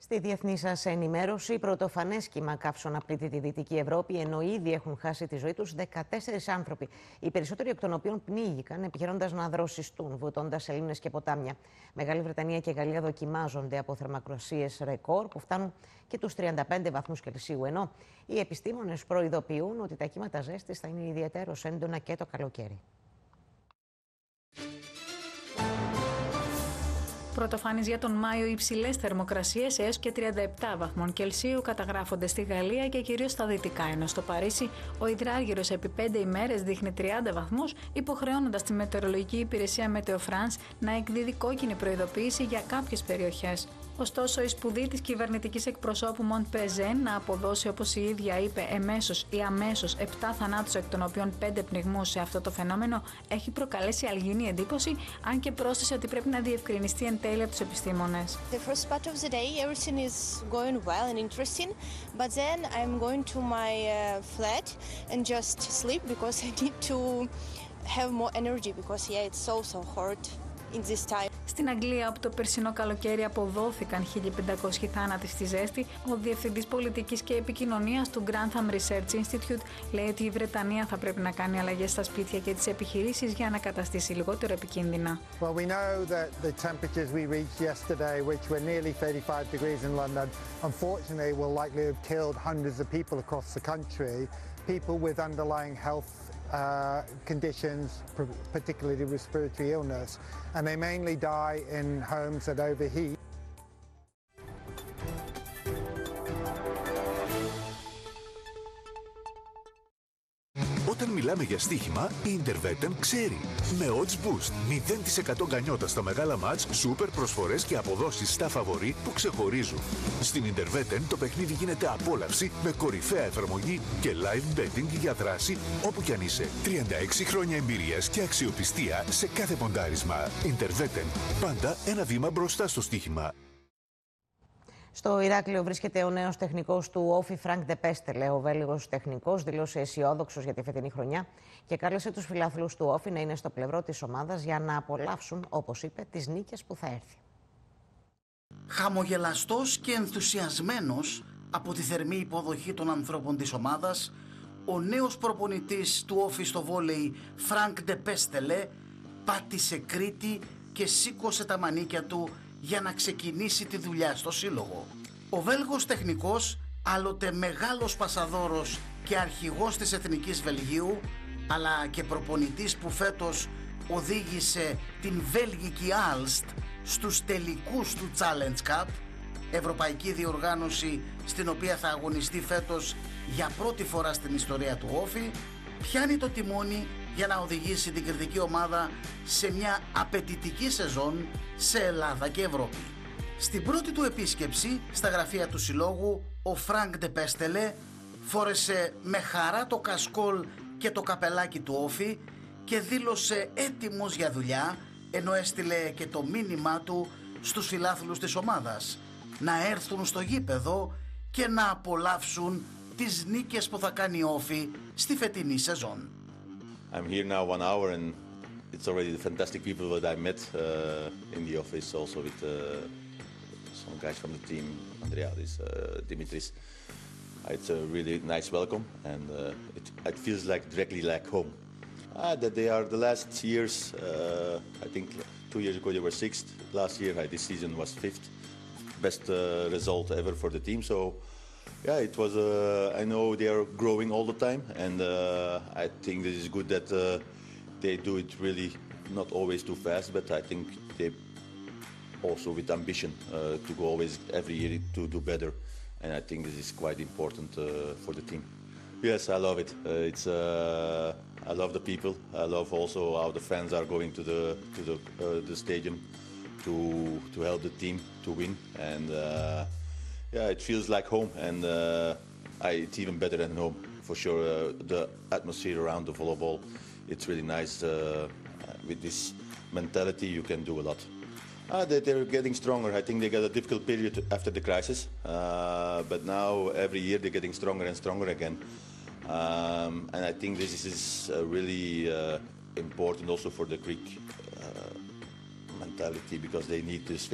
Στη διεθνή σας ενημέρωση, πρωτοφανές κύμα καύσωνα πλήττει τη Δυτική Ευρώπη, ενώ ήδη έχουν χάσει τη ζωή τους 14 άνθρωποι, οι περισσότεροι εκ των οποίων πνίγηκαν επιχειρώντας να δροσιστούν, βουτώντας σελήνες και ποτάμια. Μεγάλη Βρετανία και Γαλλία δοκιμάζονται από θερμοκρασίες ρεκόρ που φτάνουν και τους 35 βαθμούς Κελσίου, ενώ οι επιστήμονες προειδοποιούν ότι τα κύματα ζέστης θα είναι ιδιαιτέρως έντονα και το καλοκαίρι. Πρωτοφανείς για τον Μάιο, υψηλές θερμοκρασίες έως και 37 βαθμών Κελσίου καταγράφονται στη Γαλλία και κυρίως στα δυτικά, ενώ στο Παρίσι ο υδράργυρος επί 5 ημέρες δείχνει 30 βαθμούς, υποχρεώνοντας τη μετεωρολογική υπηρεσία Meteo France να εκδίδει κόκκινη προειδοποίηση για κάποιες περιοχές. Ωστόσο, η σπουδή της κυβερνητικής εκπροσώπου Μοντ Πεζέν να αποδώσει, όπως η ίδια είπε, εμέσως ή αμέσως 7 θανάτους, εκ των οποίων 5 πνιγμούς σε αυτό το φαινόμενο, έχει προκαλέσει αλγινή εντύπωση, αν και πρόσθεσε ότι πρέπει να διευκρινιστεί εν τέλει από τους επιστήμονες. The first part of the day, everything is going well and interesting, but then I'm going to my flat and just sleep because I need to have more energy because yeah, it's so hot in this time. Στην Αγγλία, όπου το περσινό καλοκαίρι αποδόθηκαν 1.500 θάνατοι στη ζέστη, ο Διευθυντής Πολιτικής και Επικοινωνίας του Grantham Research Institute λέει ότι η Βρετανία θα πρέπει να κάνει αλλαγές στα σπίτια και τις επιχειρήσεις για να καταστήσει λιγότερο επικίνδυνα. Well, we know that the temperatures we reached yesterday, which were nearly 35 degrees in London, unfortunately will likely have killed hundreds of people across the country, people with underlying health conditions, particularly respiratory illness, and they mainly die in homes that overheat. Όταν μιλάμε για στοίχημα, η Interveten ξέρει. Με odds boost, 0% γκανιότα στα μεγάλα μάτς, σούπερ προσφορές και αποδόσεις στα φαβορί που ξεχωρίζουν. Στην Interveten το παιχνίδι γίνεται απόλαυση με κορυφαία εφαρμογή και live betting για δράση όπου κι αν είσαι. 36 χρόνια εμπειρίας και αξιοπιστία σε κάθε ποντάρισμα. Interveten, πάντα ένα βήμα μπροστά στο στοίχημα. Στο Ηράκλειο βρίσκεται ο νέος τεχνικός του Όφη, Φρανκ Ντεπέστελε. Ο Βέλγος τεχνικός δήλωσε αισιόδοξος για τη φετινή χρονιά και κάλεσε τους φιλάθλους του Όφη να είναι στο πλευρό της ομάδας για να απολαύσουν, όπως είπε, τις νίκες που θα έρθει. Χαμογελαστός και ενθουσιασμένος από τη θερμή υποδοχή των ανθρώπων της ομάδας, ο νέος προπονητής του Όφη στο βόλεϊ, Φρανκ Ντεπέστελε, πάτησε Κρήτη και σήκωσε τα μανίκια του για να ξεκινήσει τη δουλειά στο σύλλογο. Ο Βέλγος τεχνικός, άλλοτε μεγάλος πασαδόρος και αρχηγός της Εθνικής Βελγίου, αλλά και προπονητής που φέτος οδήγησε την Βέλγικη Άλστ στους τελικούς του Challenge Cup, ευρωπαϊκή διοργάνωση στην οποία θα αγωνιστεί φέτος για πρώτη φορά στην ιστορία του Όφη, πιάνει το τιμόνι για να οδηγήσει την κριτική ομάδα σε μια απαιτητική σεζόν σε Ελλάδα και Ευρώπη. Στην πρώτη του επίσκεψη στα γραφεία του συλλόγου, ο Φρανκ Ντεπέστελε φόρεσε με χαρά το κασκόλ και το καπελάκι του Όφη και δήλωσε έτοιμος για δουλειά, ενώ έστειλε και το μήνυμά του στους φιλάθλους της ομάδας να έρθουν στο γήπεδο και να απολαύσουν τις νίκες που θα κάνει ο Όφη στη φετινή σεζόν. I'm here now 1 hour and it's already the fantastic people that I met in the office, also with some guys from the team, Andreadis, Dimitris. It's a really nice welcome and it feels like directly like home. That they are the last years, I think 2 years ago they were 6th, last year this season was 5th, best result ever for the team, so yeah, it was. I know they are growing all the time, and I think this is good that they do it really not always too fast, but I think they also with ambition to go always every year to do better, and I think this is quite important for the team. Yes, I love it. I love the people. I love also how the fans are going to the stadium to help the team to win, and. Yeah, it feels like home, and it's even better than home for sure. The atmosphere around the volleyball, it's really nice. With this mentality, you can do a lot. They're getting stronger. I think they got a difficult period after the crisis, but now every year they're getting stronger and stronger again. And I think this is really important also for the Greek mentality because they need this.